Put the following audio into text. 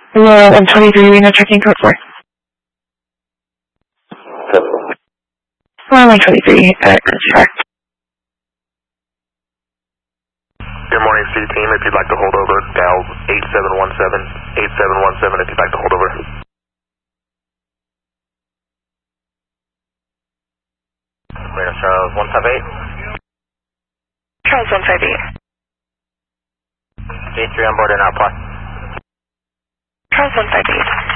Hello, I'm 23, Reno, checking code 4. Hello, I'm 23, Track. Good morning, C team. If you'd like to hold over, dial 8717. 8717 if you'd like to hold over. Reno Charles 158. Charles 158. J3 on board and out, plus. Charles 158.